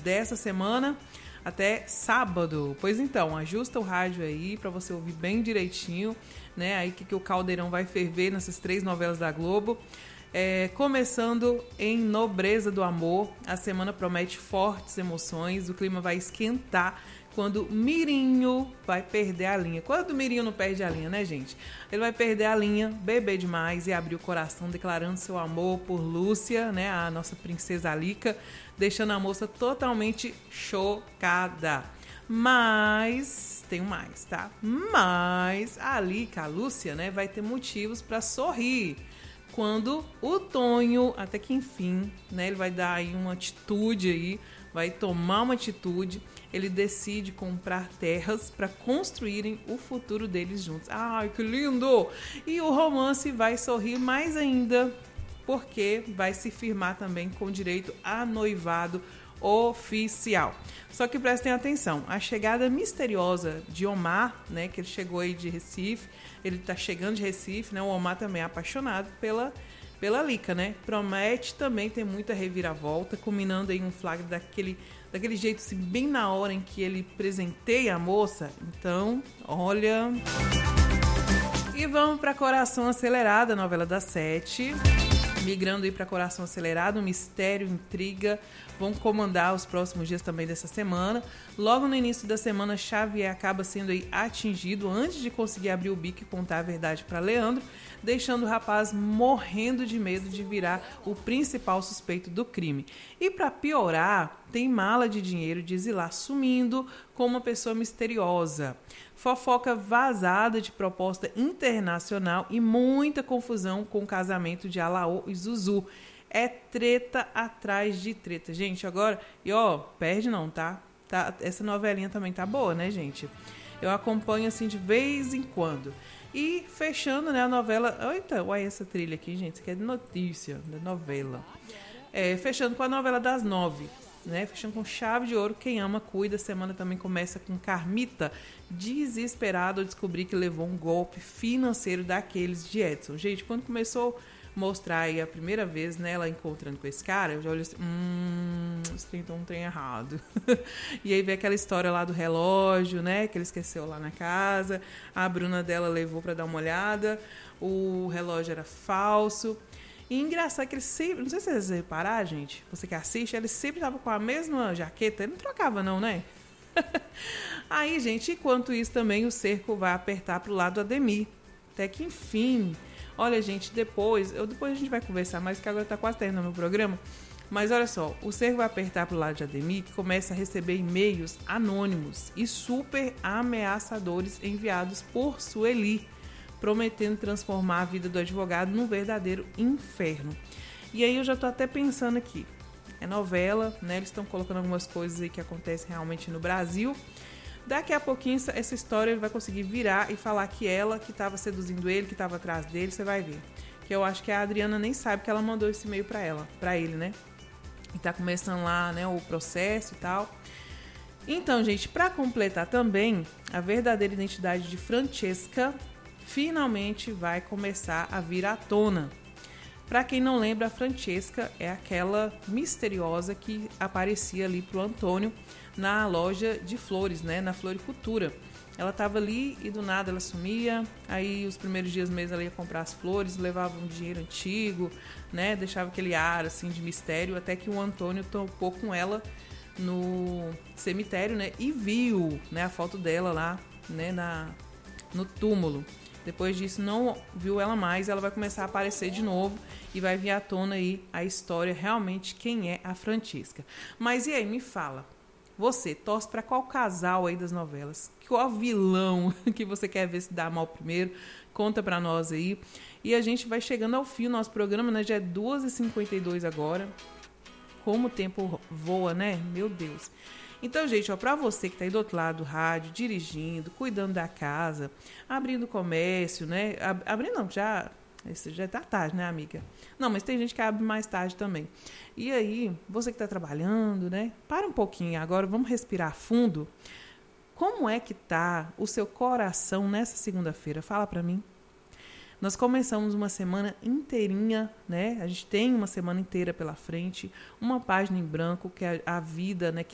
dessa semana até sábado. Pois então, ajusta o rádio aí para você ouvir bem direitinho, né? Aí que o caldeirão vai ferver nessas 3 novelas da Globo. Começando em Nobreza do Amor, a semana promete fortes emoções, o clima vai esquentar quando Mirinho vai perder a linha. Quando o Mirinho não perde a linha, né, gente? Ele vai perder a linha, beber demais e abrir o coração, declarando seu amor por Lúcia, né, a nossa princesa Alica, deixando a moça totalmente chocada. Mas, tem mais, tá? Mas a Alica, a Lúcia, né, vai ter motivos para sorrir. Quando o Tonho, até que enfim, né, ele vai dar aí uma atitude aí, vai tomar uma atitude, ele decide comprar terras para construírem o futuro deles juntos. Ai, que lindo! E o romance vai sorrir mais ainda, porque vai se firmar também com direito a noivado oficial. Só que prestem atenção, a chegada misteriosa de Omar, né, que ele chegou aí de Recife, ele tá chegando de Recife, né, o Omar também é apaixonado pela Lica, né, promete também ter muita reviravolta, culminando aí um flagra daquele jeito assim, bem na hora em que ele presenteia a moça. Então, olha... E vamos para Coração Acelerado, a novela das 7. Migrando aí para Coração Acelerado, mistério, intriga, vão comandar os próximos dias também dessa semana. Logo no início da semana, Xavier acaba sendo aí atingido antes de conseguir abrir o bico e contar a verdade para Leandro, deixando o rapaz morrendo de medo de virar o principal suspeito do crime. E para piorar, tem mala de dinheiro de Zilá sumindo com uma pessoa misteriosa. Fofoca vazada de proposta internacional e muita confusão com o casamento de Alaô e Zuzu. É treta atrás de treta. Gente, agora... E ó, perde não, tá? Essa novelinha também tá boa, né, gente? Eu acompanho assim de vez em quando. E fechando, né, a novela... Eita, olha essa trilha aqui, gente. Isso aqui é de notícia, da novela. Fechando com a novela das 9. Né? Fechando com chave de ouro, Quem Ama Cuida. A semana também começa com Carmita, desesperado ao descobrir que levou um golpe financeiro daqueles de Edson. Gente, quando começou a mostrar aí a primeira vez, né, ela encontrando com esse cara, eu já olhei assim, isso tem um trem errado. E aí veio aquela história lá do relógio, né, que ele esqueceu lá na casa, a Bruna dela levou para dar uma olhada, o relógio era falso. E engraçado que ele sempre... Não sei se vocês repararam, gente. Você que assiste, ele sempre estava com a mesma jaqueta. Ele não trocava não, né? Aí, gente, enquanto isso também o cerco vai apertar pro lado do Ademir. Até que, enfim... Olha, gente, depois a gente vai conversar mais, que agora tá quase terminando o programa. Mas olha só, o cerco vai apertar pro lado de Ademir, que começa a receber e-mails anônimos e super ameaçadores enviados por Sueli, prometendo transformar a vida do advogado num verdadeiro inferno. E aí eu já tô até pensando aqui, é novela, né? Eles estão colocando algumas coisas aí que acontecem realmente no Brasil. Daqui a pouquinho essa história ele vai conseguir virar e falar que ela que estava seduzindo ele, que estava atrás dele, você vai ver. Que eu acho que a Adriana nem sabe que ela mandou esse e-mail para ele, né? E tá começando lá, né, o processo e tal. Então, gente, para completar também, a verdadeira identidade de Francesca finalmente vai começar a vir à tona. Para quem não lembra, a Francesca é aquela misteriosa que aparecia ali pro Antônio na loja de flores, né, na floricultura. Ela estava ali e do nada ela sumia. Aí os primeiros dias mesmo ela ia comprar as flores, levava um dinheiro antigo, né, deixava aquele ar assim de mistério, até que o Antônio topou com ela no cemitério, né, e viu, né, a foto dela lá, né, no túmulo. Depois disso, não viu ela mais, ela vai começar a aparecer de novo e vai vir à tona aí a história, realmente, quem é a Francesca. Mas e aí, me fala, você torce para qual casal aí das novelas? Qual vilão que você quer ver se dá mal primeiro? Conta para nós aí. E a gente vai chegando ao fim do nosso programa, né? Já é 2h52 agora. Como o tempo voa, né? Meu Deus. Então, gente, ó, para você que tá aí do outro lado do rádio, dirigindo, cuidando da casa, abrindo comércio, né? Abrindo não, já tá tarde, né, amiga? Não, mas tem gente que abre mais tarde também. E aí, você que tá trabalhando, né? Para um pouquinho agora, vamos respirar fundo. Como é que tá o seu coração nessa segunda-feira? Fala para mim. Nós começamos uma semana inteirinha, né? A gente tem uma semana inteira pela frente, uma página em branco, que é a vida, né?